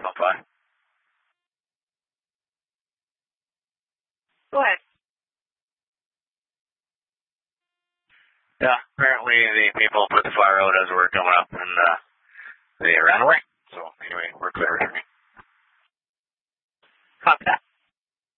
come by. Go ahead. Yeah, apparently the people put the fire out as we're coming up, and they ran away. So anyway, we're clear.